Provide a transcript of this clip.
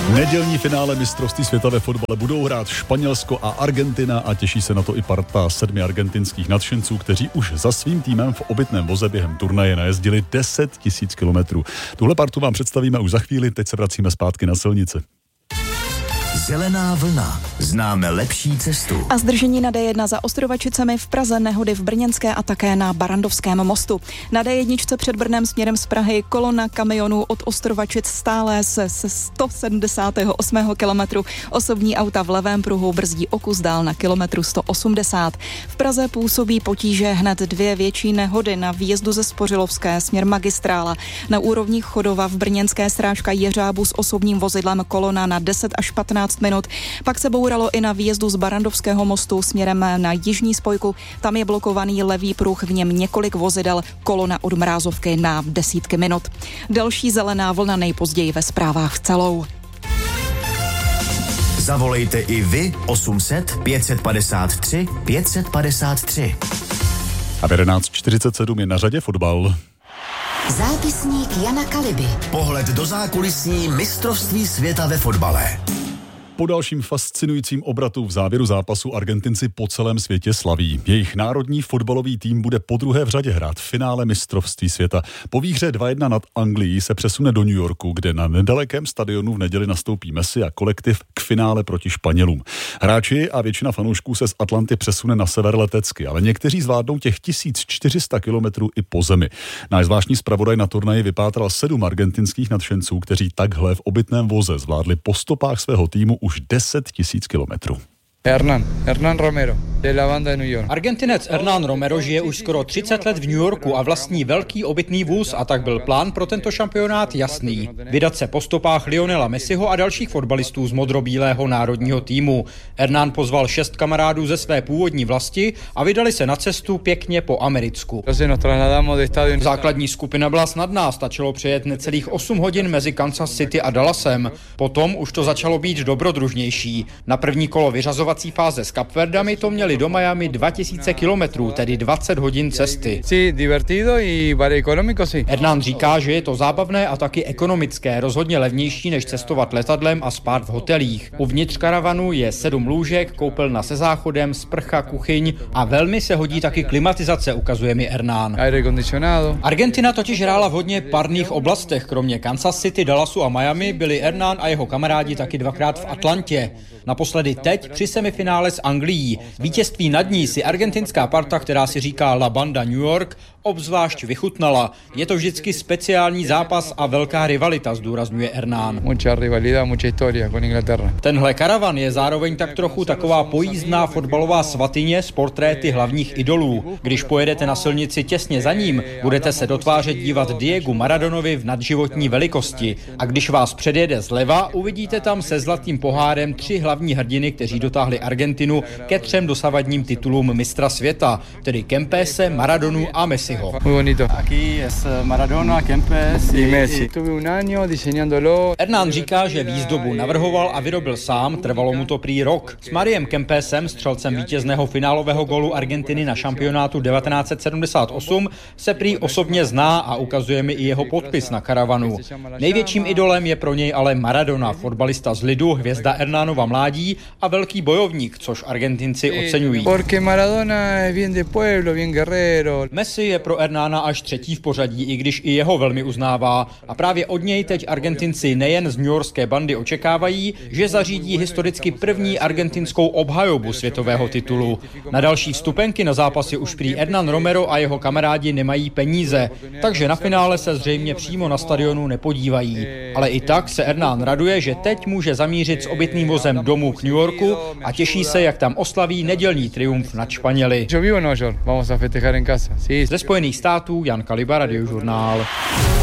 Nedělní finále mistrovství světa ve fotbale budou hrát Španělsko a Argentina a těší se na to i parta 7 argentinských nadšenců, kteří už za svým týmem v obytném voze během turnaje najezdili 10 000 kilometrů. Tuhle partu vám představíme už za chvíli, teď se vracíme zpátky na silnici. Zelená vlna. Známe lepší cestu. A zdržení na D1 za Ostrovačicemi, v Praze nehody v Brněnské a také na Barrandovském mostu. Na D1 před Brnem směrem z Prahy kolona kamionů od Ostrovačic stále se 178. kilometru. Osobní auta v levém pruhu brzdí o kus dál na kilometru 180. V Praze působí potíže hned 2 větší nehody na výjezdu ze Spořilovské směr magistrála. Na úrovních Chodova v brněnské Strážka Jeřábu s osobním vozidlem kolona na 10 až 15 minut. Pak se bouralo i na výjezdu z Barrandovského mostu směrem na jižní spojku. Tam je blokovaný levý pruh, v něm několik vozidel, kolona od Mrázovky na desítky minut. Další zelená vlna nejpozději ve zprávách celou. Zavolejte i vy 800 553 553. A v 11:47 je na řadě fotbal. Zápisník Jana Kaliby. Pohled do zákulisní mistrovství světa ve fotbale. Po dalším fascinujícím obratu v závěru zápasu Argentinci po celém světě slaví. Jejich národní fotbalový tým bude podruhé v řadě hrát v finále mistrovství světa. Po výhře 2-1 nad Anglií se přesune do New Yorku, kde na nedalekém stadionu v neděli nastoupí Messi a kolektiv k finále proti Španělům. Hráči a většina fanoušků se z Atlanty přesune na sever letecky, ale někteří zvládnou těch 1400 kilometrů i po zemi. Náš zvláštní zpravodaj na turnaji vypátral 7 argentinských nadšenců, kteří takhle v obytném voze zvládli po stopách svého týmu už 10 000 kilometrů. Hernán Romero, de la banda de New York. Argentinec Hernán Romero žije už skoro 30 let v New Yorku a vlastní velký obytný vůz, a tak byl plán pro tento šampionát jasný. Vydat se po stopách Lionela Messiho a dalších fotbalistů z modrobílého národního týmu. Hernán pozval 6 kamarádů ze své původní vlasti a vydali se na cestu pěkně po americku. Základní skupina byla snadná, stačilo přejet necelých 8 hodin mezi Kansas City a Dallasem. Potom už to začalo být dobrodružnější. Na první kolo vyřazovat fáze s Kapverdami to měli do Miami 2000 kilometrů, tedy 20 hodin cesty. Hernán říká, že je to zábavné a taky ekonomické, rozhodně levnější než cestovat letadlem a spát v hotelích. Uvnitř karavanu je 7 lůžek, koupelna se záchodem, sprcha, kuchyň a velmi se hodí taky klimatizace, ukazuje mi Hernán. Argentina totiž hrála v hodně parných oblastech, kromě Kansas City, Dallasu a Miami byli Hernán a jeho kamarádi taky 2krát v Atlantě. Naposledy teď při semifinále s Anglií. Vítězství nad ní si argentinská parta, která si říká La Banda New York, obzvlášť vychutnala. Je to vždycky speciální zápas a velká rivalita, zdůrazňuje Hernán. Tenhle karavan je zároveň tak trochu taková pojízdná fotbalová svatyně s portréty hlavních idolů. Když pojedete na silnici těsně za ním, budete se do tváře dívat Diegu Maradonovi v nadživotní velikosti. A když vás předjede zleva, uvidíte tam se zlatým pohárem 3 hlavní hrdiny, kteří dotáhli Argentinu ke 3 dosavadním titulům mistra světa, tedy Kempese, Maradonu a Messiho. Aquí es Maradona, Kempes y Messi. Hernán říká, že výzdobu navrhoval a vyrobil sám, trvalo mu to prý rok. S Mariem Kempesem, střelcem vítězného finálového gólu Argentiny na šampionátu 1978, se prý osobně zná a ukazuje mi i jeho podpis na karavanu. Největším idolem je pro něj ale Maradona, fotbalista z lidu, hvězda Hernánova mládí a velký bojovník, což Argentinci oceňují. Messi je pro Hernána až 3. v pořadí, i když i jeho velmi uznává. A právě od něj teď Argentinci nejen z newyorské bandy očekávají, že zařídí historicky první argentinskou obhajobu světového titulu. Na další vstupenky na zápasy už prý Hernán Romero a jeho kamarádi nemají peníze, takže na finále se zřejmě přímo na stadionu nepodívají. Ale i tak se Hernán raduje, že teď může zamířit s obytným vozem domů k New Yorku a těší se, jak tam oslaví nedělní triumf nad Španěli. Ze Spojených států Jan Kaliba, Radiožurnál.